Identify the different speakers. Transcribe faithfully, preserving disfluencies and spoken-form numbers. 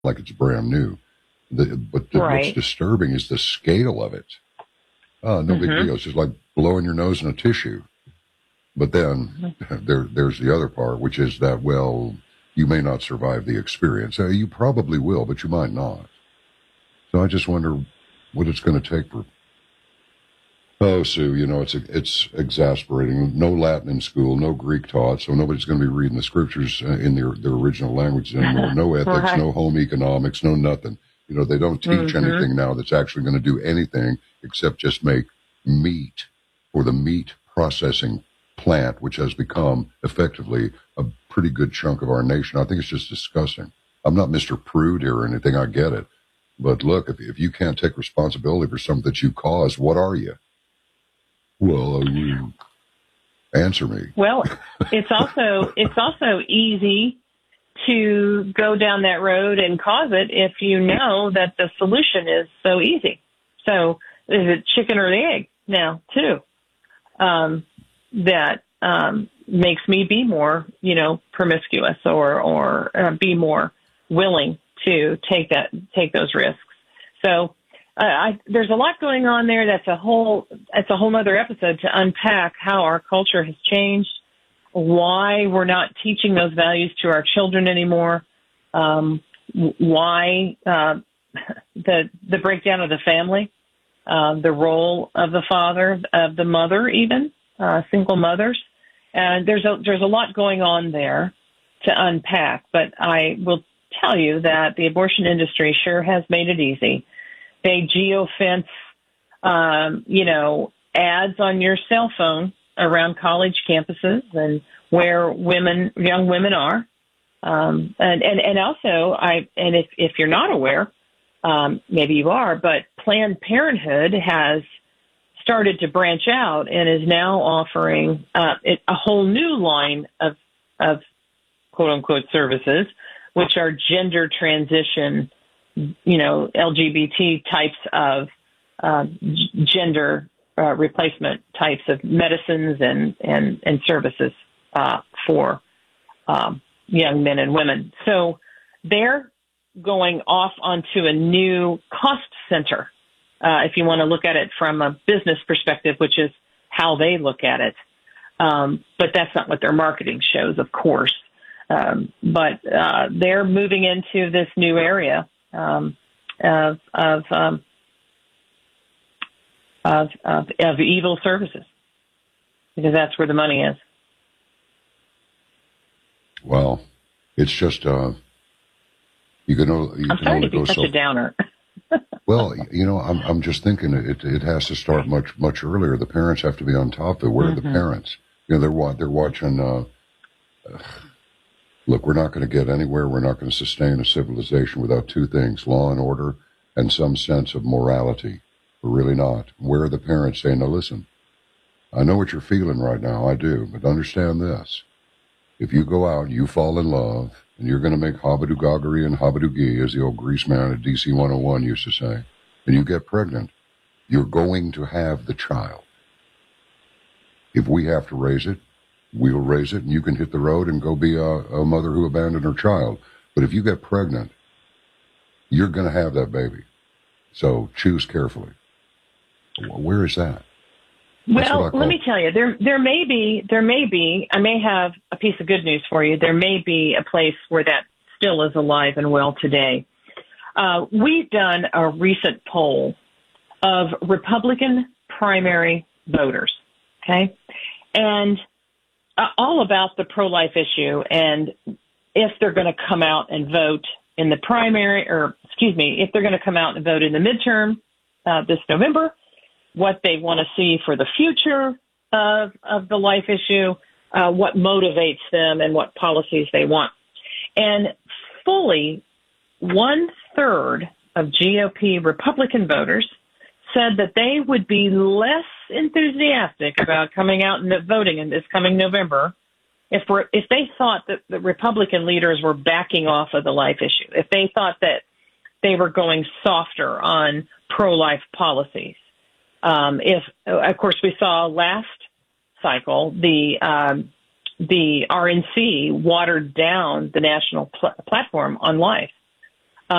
Speaker 1: like it's brand new. The, but the,
Speaker 2: right.
Speaker 1: what's disturbing is the scale of it. Oh, no mm-hmm. big deal. It's just like blowing your nose in a tissue. But then mm-hmm. there, there's the other part, which is that, well, you may not survive the experience. Uh, you probably will, but you might not. So I just wonder what it's going to take for. Oh, Sue, you know, it's it's exasperating. No Latin in school, no Greek taught, so nobody's going to be reading the scriptures in their, their original languages anymore. No ethics, right. no home economics, no nothing. You know, they don't teach mm-hmm. anything now that's actually going to do anything except just make meat for the meat processing plant, which has become effectively a pretty good chunk of our nation. I think it's just disgusting. I'm not Mister Prude here or anything. I get it. But look, if, if you can't take responsibility for something that you caused, what are you? Well, you answer me.
Speaker 2: Well, it's also it's also easy to go down that road and cause it if you know that the solution is so easy. So is it chicken or the egg now, too? Um, that um, makes me be more, you know, promiscuous or or uh, be more willing to take that take those risks. So. Uh, I, there's a lot going on there. That's a whole, that's a whole other episode to unpack how our culture has changed, why we're not teaching those values to our children anymore, um, why uh, the the breakdown of the family, uh, the role of the father, of the mother, even uh, single mothers, and there's a there's a lot going on there to unpack. But I will tell you that the abortion industry sure has made it easy. They geofence, um, you know, ads on your cell phone around college campuses and where women, young women are. Um, and, and, and also, I, and if, if you're not aware, um, maybe you are, but Planned Parenthood has started to branch out and is now offering uh, it, a whole new line of, of quote unquote services, which are gender transition, you know, L G B T types of uh, g- gender uh, replacement types of medicines and, and, and services uh, for um, young men and women. So they're going off onto a new cost center, uh, if you want to look at it from a business perspective, which is how they look at it. Um, but that's not what their marketing shows, of course. Um, but uh, they're moving into this new area. Um, of of, um, of of of evil services, because that's where the money is.
Speaker 1: Well, it's just uh, you can. You
Speaker 2: I'm
Speaker 1: can
Speaker 2: sorry
Speaker 1: only
Speaker 2: to be
Speaker 1: go
Speaker 2: such
Speaker 1: so,
Speaker 2: a downer.
Speaker 1: Well, you know, I'm I'm just thinking it it has to start much much earlier. The parents have to be on top of it. Where mm-hmm. are the parents? You know, they're they're watching. Uh, uh, Look, we're not going to get anywhere. We're not going to sustain a civilization without two things, law and order and some sense of morality. We're really not. Where are the parents saying, now listen, I know what you're feeling right now. I do. But understand this. If you go out and you fall in love and you're going to make habadoo-gaggery and habadoo-gee, as the old grease man at D C one oh one used to say, and you get pregnant, you're going to have the child. If we have to raise it, we'll raise it, and you can hit the road and go be a, a mother who abandoned her child. But if you get pregnant, you're going to have that baby. So choose carefully. Where is that?
Speaker 2: Well, let me tell you, there there may be, there may be, I may have a piece of good news for you. There may be a place where that still is alive and well today. Uh, we've done a recent poll of Republican primary voters, okay? And uh, all about the pro-life issue and if they're going to come out and vote in the primary, or excuse me, if they're going to come out and vote in the midterm uh, this November, what they want to see for the future of, of the life issue, uh, what motivates them, and what policies they want. And fully one third of G O P Republican voters said that they would be less enthusiastic about coming out and voting in this coming November if we're, if they thought that the Republican leaders were backing off of the life issue, if they thought that they were going softer on pro-life policies. Um, if, of course, we saw last cycle, the um, the R N C watered down the national pl- platform on life.